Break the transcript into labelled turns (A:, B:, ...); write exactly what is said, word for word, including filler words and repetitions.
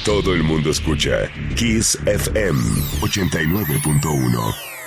A: Todo el mundo escucha Kiss F M ochenta y nueve punto uno.